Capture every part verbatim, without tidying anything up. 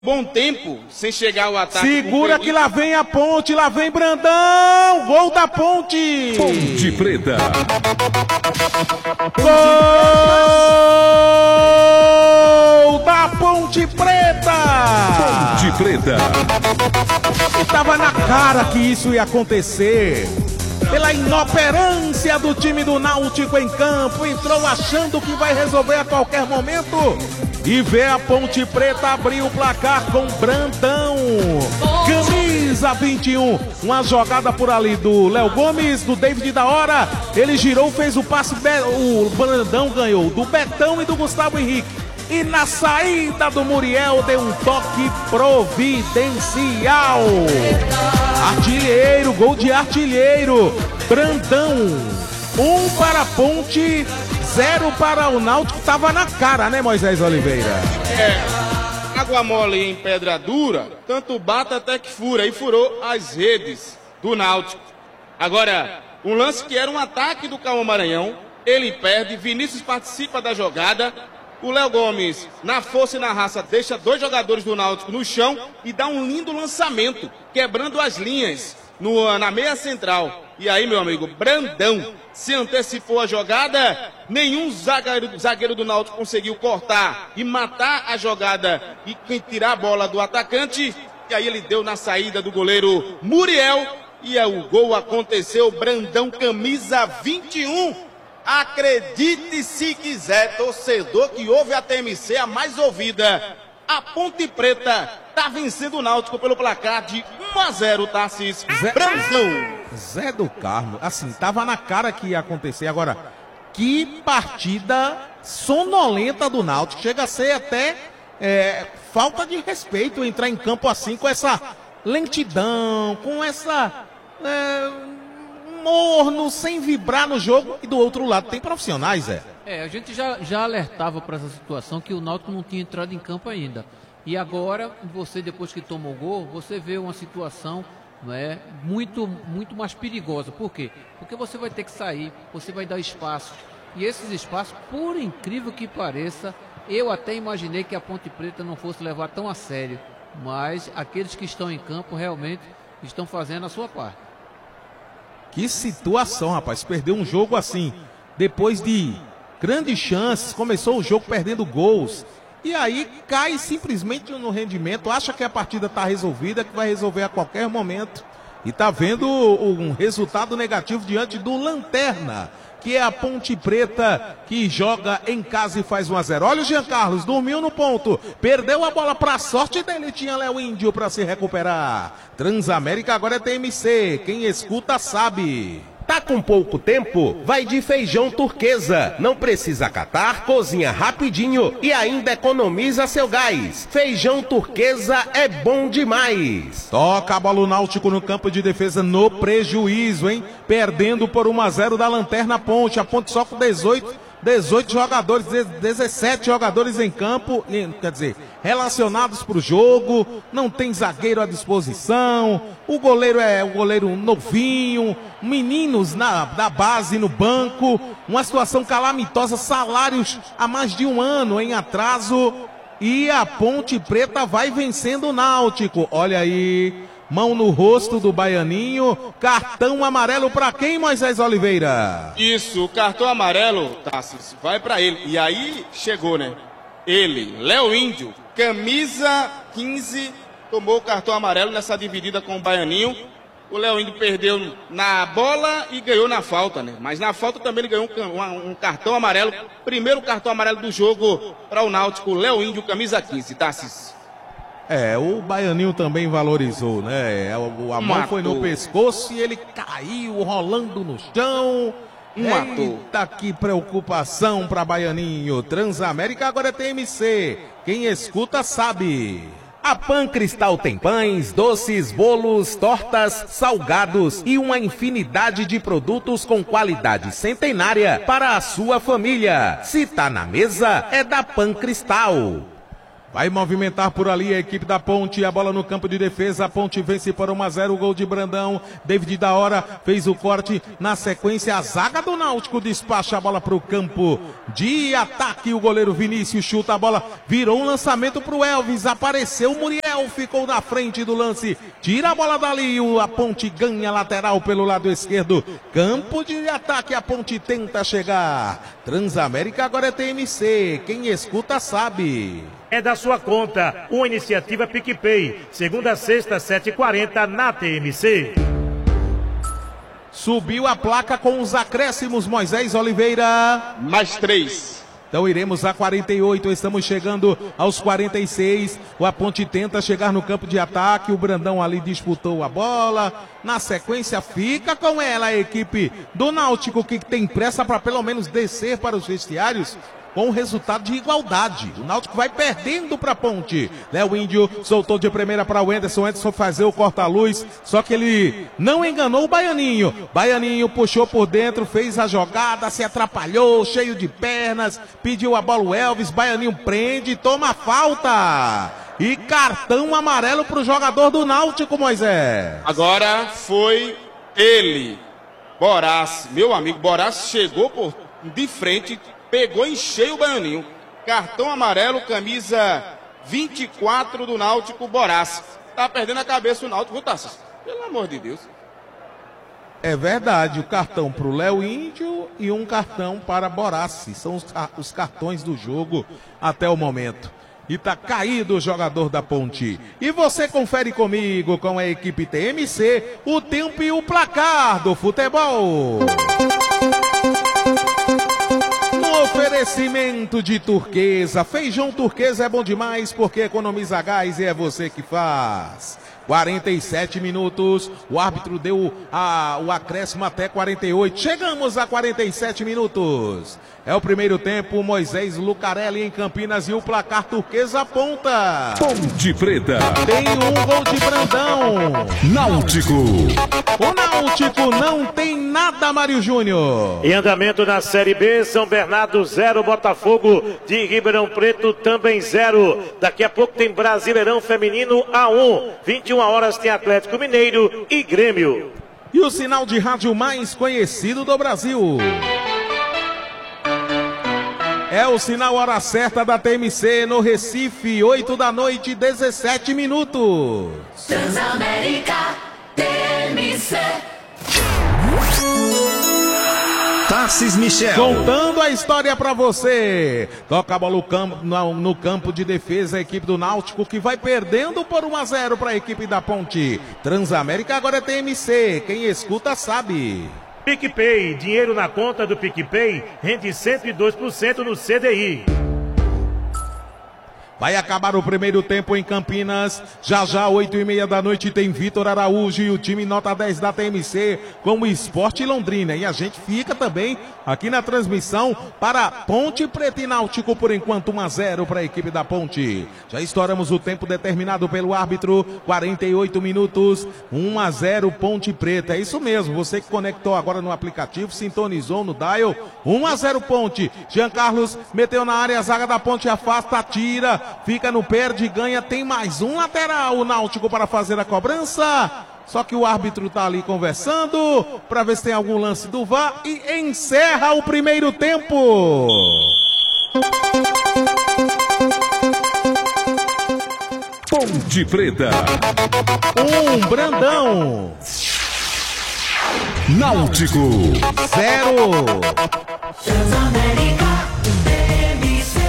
Bom tempo sem chegar o ataque. Segura que lá vem a Ponte, lá vem Brandão, gol da Ponte. Ponte Preta. Gol da Ponte Preta. Ponte Preta. E tava na cara que isso ia acontecer. Pela inoperância do time do Náutico em campo, entrou achando que vai resolver a qualquer momento. E vê a Ponte Preta abrir o placar com Brandão. Camisa vinte e um. Uma jogada por ali do Léo Gomes, do David da Hora. Ele girou, fez o passe. O Brandão ganhou do Betão e do Gustavo Henrique. E na saída do Muriel deu um toque providencial. Artilheiro, gol de artilheiro. Brandão. Um para a Ponte, zero para o Náutico. Tava na cara, né, Moisés Oliveira? É, água mole em pedra dura, tanto bata até que fura. E furou as redes do Náutico. Agora, um lance que era um ataque do Cauã Maranhão. Ele perde, Vinícius participa da jogada. O Léo Gomes, na força e na raça, deixa dois jogadores do Náutico no chão e dá um lindo lançamento, quebrando as linhas no, na meia central. E aí, meu amigo, Brandão se antecipou a jogada, nenhum zagueiro, zagueiro do Náutico conseguiu cortar e matar a jogada e tirar a bola do atacante. E aí ele deu na saída do goleiro Muriel e aí o gol aconteceu. Brandão, camisa vinte e um. Acredite se quiser, torcedor, que houve a T M C, a mais ouvida. A Ponte Preta tá vencendo o Náutico pelo placar de um a zero, Tarcísio. Brandão. Zé do Carmo, assim, tava na cara que ia acontecer. Agora, que partida sonolenta do Náutico. Chega a ser até é, falta de respeito entrar em campo assim, com essa lentidão, com essa... É, morno, sem vibrar no jogo. E do outro lado tem profissionais, é. É, a gente já, já alertava para essa situação que o Náutico não tinha entrado em campo ainda. E agora, você depois que toma o gol, você vê uma situação, não é, muito, muito mais perigosa. Por quê? Porque você vai ter que sair, você vai dar espaço. E esses espaços, por incrível que pareça, eu até imaginei que a Ponte Preta não fosse levar tão a sério. Mas aqueles que estão em campo realmente estão fazendo a sua parte. Que situação, rapaz. Perdeu um jogo assim, depois de grandes chances, começou o jogo perdendo gols. E aí cai simplesmente no rendimento, acha que a partida está resolvida, que vai resolver a qualquer momento. E tá vendo um resultado negativo diante do Lanterna, que é a Ponte Preta, que joga em casa e faz um a zero. Olha o Jean Carlos, dormiu no ponto, perdeu a bola para a sorte dele, tinha Léo Índio para se recuperar. Transamérica agora é T M C, quem escuta sabe. Tá com pouco tempo? Vai de Feijão Turquesa. Não precisa catar, cozinha rapidinho e ainda economiza seu gás. Feijão Turquesa é bom demais. Toca a bola o Náutico no campo de defesa no prejuízo, hein? Perdendo por um a zero da Lanterna Ponte. A Ponte só com dezoito, dezoito jogadores, dezessete jogadores em campo, quer dizer, relacionados para o jogo. Não tem zagueiro à disposição. O goleiro é o goleiro novinho, meninos na, na base, no banco. Uma situação calamitosa, salários há mais de um ano em atraso. E a Ponte Preta vai vencendo o Náutico. Olha aí, mão no rosto do Baianinho. Cartão amarelo para quem, Moisés Oliveira? Isso, o cartão amarelo, Tarcísio, vai para ele. E aí chegou, né? Ele, Léo Índio, camisa quinze, tomou o cartão amarelo nessa dividida com o Baianinho. O Léo Índio perdeu na bola e ganhou na falta, né? Mas na falta também ele ganhou um, um cartão amarelo. Primeiro cartão amarelo do jogo para o Náutico, Léo Índio, camisa quinze, Tarcísio. É, o Baianinho também valorizou, né? A mão foi no pescoço e ele caiu rolando no chão. Um ator. Eita, que preocupação para Baianinho. Transamérica agora é T M C. Quem escuta sabe. A Pan Cristal tem pães, doces, bolos, tortas, salgados e uma infinidade de produtos com qualidade centenária para a sua família. Se tá na mesa, é da Pan Cristal. Vai movimentar por ali a equipe da Ponte, a bola no campo de defesa, a Ponte vence por um a zero, o gol de Brandão, David da hora fez o corte, na sequência a zaga do Náutico despacha a bola para o campo de ataque, o goleiro Vinícius chuta a bola, virou um lançamento para o Elvis, apareceu o Muriel, ficou na frente do lance, tira a bola dali, a Ponte ganha lateral pelo lado esquerdo, campo de ataque, a Ponte tenta chegar, Transamérica agora é T M C, quem escuta sabe. É da sua conta, uma iniciativa PicPay, segunda a sexta, sete e quarenta na T M C. Subiu a placa com os acréscimos, Moisés Oliveira. Mais três. Então iremos a quarenta e oito, estamos chegando aos quarenta e seis. O Ponte tenta chegar no campo de ataque, o Brandão ali disputou a bola. Na sequência fica com ela a equipe do Náutico, que tem pressa para pelo menos descer para os vestiários com um resultado de igualdade. O Náutico vai perdendo para a Ponte. Léo Índio soltou de primeira para o Anderson. Anderson fazer o corta-luz, só que ele não enganou o Baianinho. Baianinho puxou por dentro, fez a jogada, se atrapalhou, cheio de pernas, pediu a bola o Elvis. Baianinho prende, toma falta. E cartão amarelo para o jogador do Náutico, Moisés. Agora foi ele, Borassi. Meu amigo, Borassi chegou por de frente, pegou em cheio o Baianinho. Cartão amarelo, camisa vinte e quatro do Náutico, Borassi. Tá perdendo a cabeça o Náutico, viu, Tarcísio? Pelo amor de Deus. É verdade, o cartão para o Léo Índio e um cartão para Borassi. São os, os cartões do jogo até o momento. E tá caído o jogador da Ponte. E você confere comigo, com a equipe T M C, o tempo e o placar do futebol. Oferecimento de Turquesa. Feijão Turquesa é bom demais porque economiza gás e é você que faz. quarenta e sete minutos. O árbitro deu a, o acréscimo até quarenta e oito. Chegamos a quarenta e sete minutos. É o primeiro tempo. Moisés Lucarelli em Campinas e o placar Turquesa aponta. Ponte Preta. Tem um gol de Brandão. Náutico. O Náutico não tem nada, Mário Júnior. Em andamento na Série B, São Bernardo zero, Botafogo de Ribeirão Preto também zero. Daqui a pouco tem Brasileirão Feminino A um. vinte e uma horas tem Atlético Mineiro e Grêmio. E o sinal de rádio mais conhecido do Brasil. É o sinal hora certa da T M C no Recife, oito da noite, dezessete minutos. Transamérica, T M C. Tarcis Michel. Contando a história pra você. Toca a bola no campo, no, no campo de defesa, a equipe do Náutico que vai perdendo por um a zero para a equipe da Ponte. Transamérica agora é T M C. Quem escuta sabe. PicPay, dinheiro na conta do PicPay rende cento e dois por cento no C D I. Vai acabar o primeiro tempo em Campinas. Já já, oito e meia da noite, tem Vitor Araújo e o time nota dez da T M C com o Esporte Londrina. E a gente fica também aqui na transmissão para Ponte Preta e Náutico, por enquanto um a zero para a equipe da Ponte. Já estouramos o tempo determinado pelo árbitro, quarenta e oito minutos, um a zero Ponte Preta. É isso mesmo, você que conectou agora no aplicativo, sintonizou no dial, um a zero Ponte. Jean Carlos meteu na área, a zaga da Ponte afasta, tira. Fica no perde, ganha, tem mais um lateral, o Náutico para fazer a cobrança. Só que o árbitro tá ali conversando para ver se tem algum lance do V A R e encerra o primeiro tempo. Ponte Preta. Um Brandão. Náutico. Zero. Transamérica, T M C.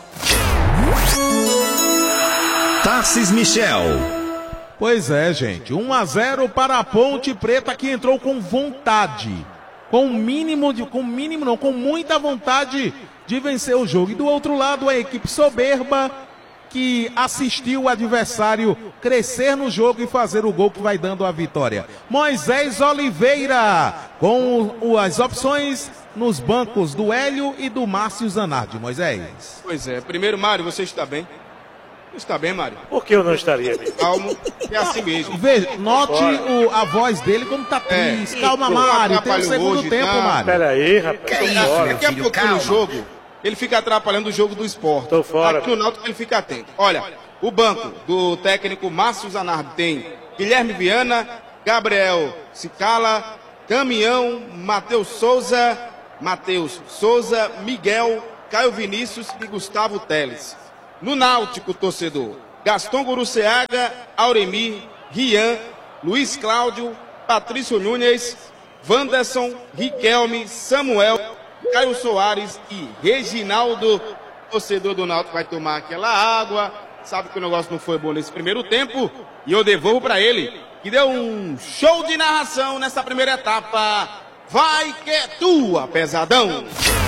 Tarcis Michel. Pois é, gente, um a zero para a Ponte Preta, que entrou com vontade, com mínimo de, com mínimo não, com muita vontade de vencer o jogo. E do outro lado, a equipe soberba que assistiu o adversário crescer no jogo e fazer o gol que vai dando a vitória. Moisés Oliveira com o, as opções nos bancos do Hélio e do Márcio Zanardi. Moisés. Pois é, primeiro, Mário, você está bem? Está bem, Mário? Por que eu não estaria bem? Calmo, é assim mesmo. Veja, note o, a voz dele como tá triste. É. Calma, Mário, tem o segundo tempo, tá. Mário. Pera aí, rapaz. Que isso, daqui a pouquinho no jogo, ele fica atrapalhando o jogo do esporte. Tô fora. Aqui no Náutico ele fica atento. Olha, o banco do técnico Márcio Zanardi tem Guilherme Viana, Gabriel Cicala, Caminhão, Matheus Souza, Matheus Souza, Miguel, Caio Vinícius e Gustavo Teles. No Náutico, torcedor, Gaston Guruceaga, Auremir, Rian, Luiz Cláudio, Patrício Nunes, Wanderson, Riquelme, Samuel, Caio Soares e Reginaldo. Torcedor do Náutico vai tomar aquela água, sabe que o negócio não foi bom nesse primeiro tempo, e eu devolvo para ele, que deu um show de narração nessa primeira etapa. Vai que é tua, pesadão!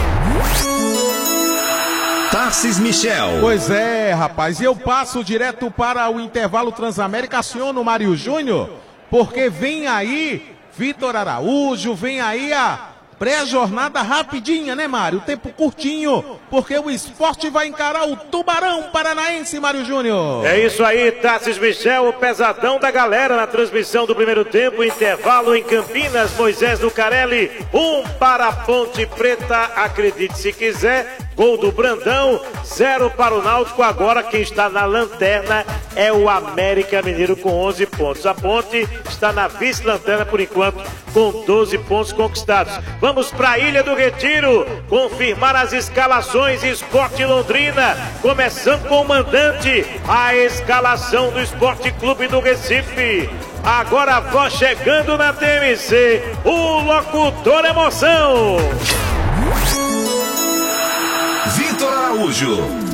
Tarcis Michel. Pois é, rapaz, e eu passo direto para o intervalo Transamérica, aciono o Mário Júnior, porque vem aí Vitor Araújo, vem aí a pré-jornada rapidinha, né, Mário? Tempo curtinho, porque o esporte vai encarar o Tubarão Paranaense, Mário Júnior. É isso aí, Tarcis Michel, o pesadão da galera na transmissão do primeiro tempo, intervalo em Campinas, Moisés Lucarelli, um para a Ponte Preta, acredite se quiser, gol do Brandão, zero para o Náutico. Agora quem está na lanterna é o América Mineiro com onze pontos. A Ponte está na vice-lanterna por enquanto com doze pontos conquistados. Vamos para a Ilha do Retiro, confirmar as escalações. Sport Londrina, começando com o mandante, a escalação do Esporte Clube do Recife. Agora vó chegando na T M C, o locutor emoção. Vitor Araújo.